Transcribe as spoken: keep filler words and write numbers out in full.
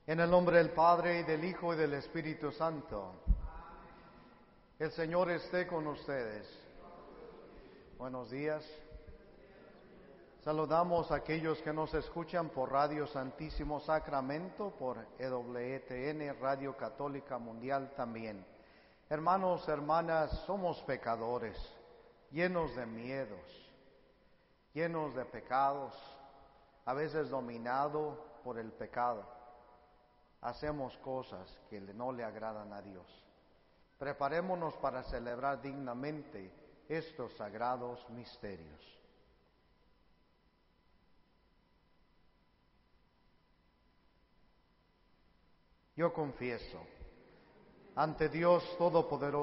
En el nombre del Padre, y del Hijo, y del Espíritu Santo. El Señor esté con ustedes. Buenos días. Saludamos a aquellos que nos escuchan por Radio Santísimo Sacramento, por E W T N, Radio Católica Mundial también. Hermanos, hermanas, somos pecadores, llenos de miedos, llenos de pecados, a veces dominados por el pecado. Hacemos cosas que no le agradan a Dios. Preparémonos para celebrar dignamente estos sagrados misterios. Yo confieso ante Dios Todopoderoso